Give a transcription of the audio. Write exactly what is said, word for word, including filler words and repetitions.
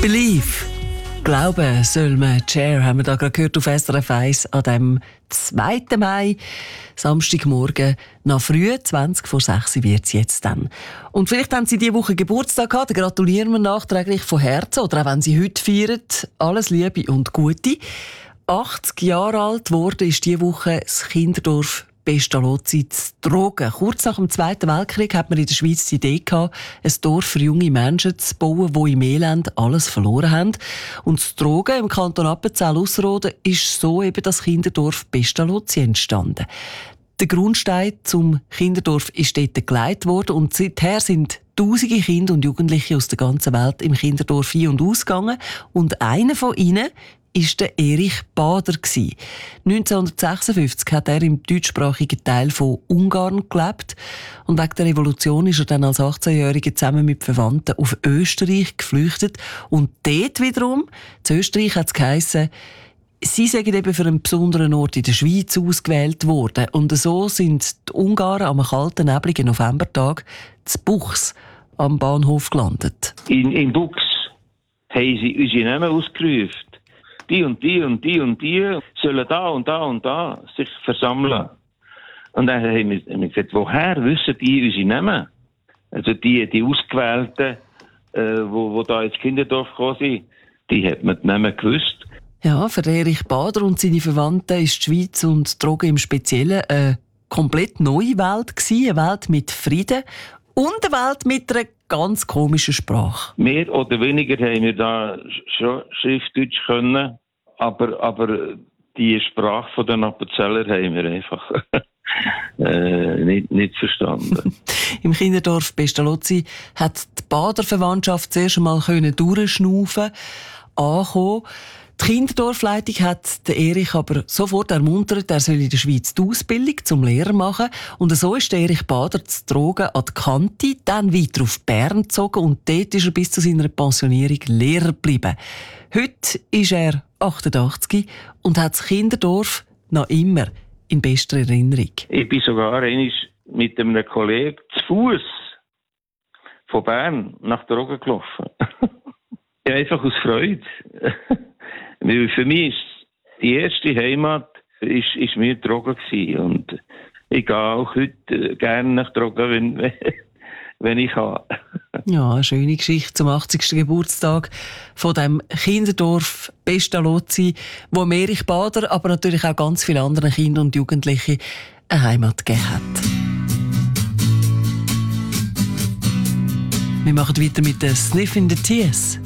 Believe. Glauben soll man. Cher haben wir da gerade gehört auf S R F eins an dem zweiten Mai, Samstagmorgen, nach früh, zwanzig vor sechs wird es jetzt dann. Und vielleicht haben Sie diese Woche Geburtstag gehabt, dann gratulieren wir nachträglich von Herzen. Oder auch wenn Sie heute feiern, alles Liebe und Gute. achtzig Jahre alt wurde ist diese Woche das Kinderdorf Pestalozzi zu Trogen. Kurz nach dem Zweiten Weltkrieg hat man in der Schweiz die Idee gehabt, ein Dorf für junge Menschen zu bauen, die im Elend alles verloren haben. Und zu Trogen im Kanton Appenzell-Ausserrhoden ist so eben das Kinderdorf Pestalozzi entstanden. Der Grundstein zum Kinderdorf ist dort gelegt worden und seither sind tausende Kinder und Jugendliche aus der ganzen Welt im Kinderdorf ein- und ausgegangen. Und einer von ihnen ist der Erich Bader. neunzehnhundertsechsundfünfzig hat er im deutschsprachigen Teil von Ungarn gelebt. Und wegen der Revolution ist er dann als achtzehnjähriger zusammen mit Verwandten auf Österreich geflüchtet. Und dort wiederum, zu Österreich hat es geheissen, sie seien eben für einen besonderen Ort in der Schweiz ausgewählt worden. Und so sind die Ungarn am kalten, nebligen Novembertag zu Buchs am Bahnhof gelandet. In, in Buchs haben sie unsere Namen ausgerufen. Die und die und die und die sollen da und da und da sich versammeln. Und dann haben wir, haben wir gesagt, woher wissen die unsere Namen? Also die, die Ausgewählten, äh, wo, wo da ins Kinderdorf gekommen sind, die hat man die Namen gewusst. Ja, für Erich Bader und seine Verwandten ist die Schweiz und Trogen im Speziellen eine komplett neue Welt gewesen, eine Welt mit Frieden und eine Welt mit einer ganz komischen Sprache. Mehr oder weniger haben wir da schon Schriftdeutsch können, aber, aber die Sprache von den Appenzeller haben wir einfach äh, nicht, nicht verstanden. Im Kinderdorf Pestalozzi hat die Bader-Verwandtschaft zuerst einmal durchschnaufen, ankommen. Die Kinderdorfleitung hat den Erich aber sofort ermuntert, er soll in der Schweiz die Ausbildung zum Lehrer machen. Und so ist der Erich Bader zu Trogen an die Kante, dann weiter auf Bern gezogen und dort ist er bis zu seiner Pensionierung Lehrer geblieben. Heute ist er achtundachtzig und hat das Kinderdorf noch immer in bester Erinnerung. Ich bin sogar einmal mit einem Kollegen zu Fuß von Bern nach Trogen gelaufen. Ja, einfach aus Freude. Weil für mich ist die erste Heimat ist, ist mir Trogen gewesen. Und ich gehe auch heute gerne nach Trogen, wenn, wenn ich kann. Ja, eine schöne Geschichte zum achtzigsten Geburtstag von dem Kinderdorf Pestalozzi, wo Erich Bader, aber natürlich auch ganz viele andere Kinder und Jugendliche eine Heimat gegeben hat. Wir machen weiter mit den Sniffing the Tears.